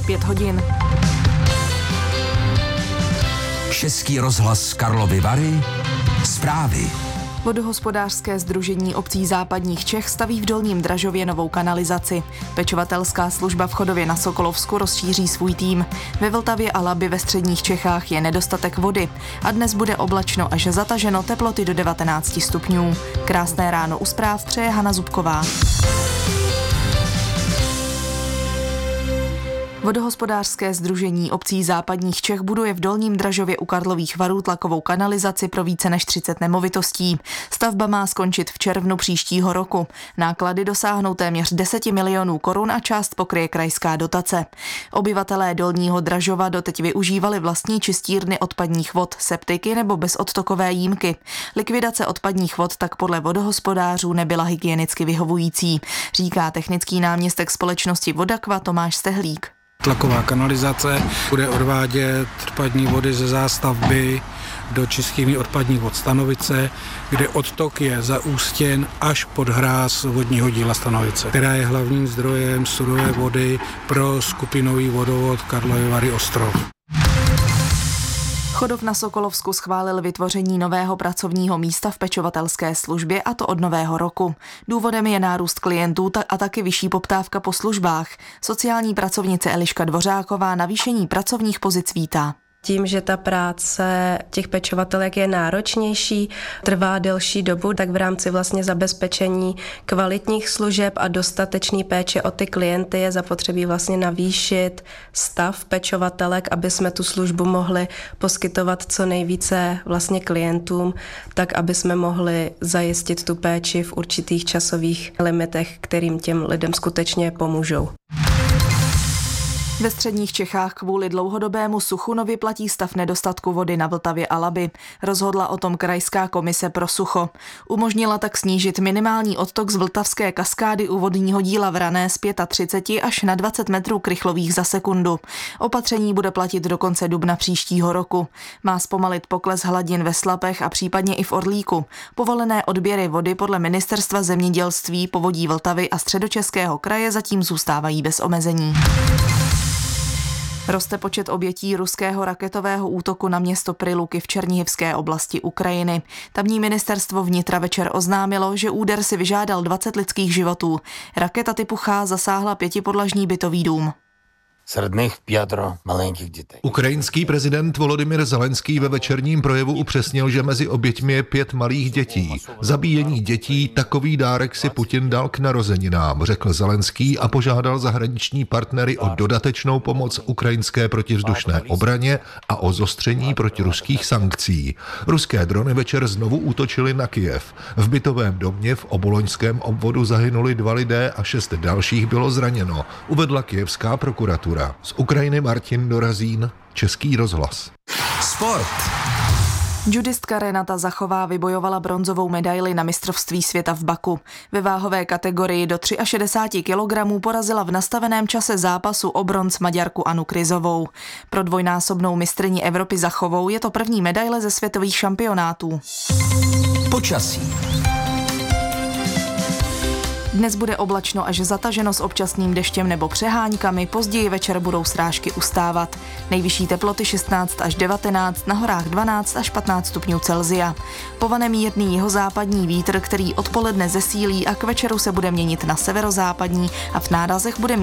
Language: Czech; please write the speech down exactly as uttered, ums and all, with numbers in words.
pět hodin. Český rozhlas Karlovy Vary. Zprávy. Vodohospodářské sdružení obcí západních Čech staví v Dolním Dražově novou kanalizaci. Pečovatelská služba v Chodově na Sokolovsku rozšíří svůj tým. Ve Vltavě a Labi ve středních Čechách je nedostatek vody a dnes bude oblačno až zataženo, teploty do devatenáct stupňů. Krásné ráno u zpráv přeje Hana Zubková. Vodohospodářské sdružení obcí západních Čech buduje v Dolním Dražově u Karlových Varů tlakovou kanalizaci pro více než třicet nemovitostí. Stavba má skončit v červnu příštího roku. Náklady dosáhnou téměř deset milionů korun a část pokryje krajská dotace. Obyvatelé Dolního Dražova doteď využívali vlastní čistírny odpadních vod, septiky nebo bezodtokové jímky. Likvidace odpadních vod tak podle vodohospodářů nebyla hygienicky vyhovující, říká technický náměstek společnosti Vodaqua Tomáš Stehlík. Tlaková kanalizace bude odvádět odpadní vody ze zástavby do čistírny odpadních vod Stanovice, kde odtok je zaústěn až pod hráz vodního díla Stanovice, která je hlavním zdrojem sudové vody pro skupinový vodovod Karlovy Vary Ostrov. Chodov na Sokolovsku schválil vytvoření nového pracovního místa v pečovatelské službě, a to od nového roku. Důvodem je nárůst klientů a taky vyšší poptávka po službách. Sociální pracovnice Eliška Dvořáková navýšení pracovních pozic vítá. Tím, že ta práce těch pečovatelek je náročnější, trvá delší dobu, tak v rámci vlastně zabezpečení kvalitních služeb a dostatečný péče o ty klienty je zapotřebí vlastně navýšit stav pečovatelek, aby jsme tu službu mohli poskytovat co nejvíce vlastně klientům, tak aby jsme mohli zajistit tu péči v určitých časových limitech, kterým těm lidem skutečně pomůžou. Ve středních Čechách kvůli dlouhodobému suchu nově platí stav nedostatku vody na Vltavě a Labi. Rozhodla o tom krajská komise pro sucho. Umožnila tak snížit minimální odtok z Vltavské kaskády u vodního díla Vrané z třicet pět až na dvacet metrů krychlových za sekundu. Opatření bude platit do konce dubna příštího roku. Má zpomalit pokles hladin ve Slapech a případně i v Orlíku. Povolené odběry vody podle Ministerstva zemědělství, Povodí Vltavy a Středočeského kraje zatím zůstávají bez omezení. Roste počet obětí ruského raketového útoku na město Priluky v Černihivské oblasti Ukrajiny. Tamní ministerstvo vnitra večer oznámilo, že úder si vyžádal dvacet lidských životů. Raketa typu Chá zasáhla pětipodlažní bytový dům. Ukrajinský prezident Volodymyr Zelenský ve večerním projevu upřesnil, že mezi oběťmi je pět malých dětí. Zabíjení dětí, takový dárek si Putin dal k narozeninám, řekl Zelenský a požádal zahraniční partnery o dodatečnou pomoc ukrajinské protivzdušné obraně a o zostření protiruských sankcí. Ruské drony večer znovu útočily na Kyjev. V bytovém domě v oboloňském obvodu zahynuli dva lidé a šest dalších bylo zraněno, uvedla kyjevská prokuratura. Z Ukrajiny Martin Dorazín, Český rozhlas. Sport. Judistka Renata Zachová vybojovala bronzovou medaili na mistrovství světa v Baku. Ve váhové kategorii do šedesáti tří kilogramů porazila v nastaveném čase zápasu o bronz Maďarku Anu Kryzovou. Pro dvojnásobnou mistryni Evropy Zachovou je to první medaile ze světových šampionátů. Počasí. Dnes bude oblačno až zataženo s občasným deštěm nebo přeháňkami, později večer budou srážky ustávat. Nejvyšší teploty šestnáct až devatenáct, na horách dvanáct až patnáct stupňů Celsia. Povane mírný jihozápadní vítr, který odpoledne zesílí a k večeru se bude měnit na severozápadní a v nárazech bude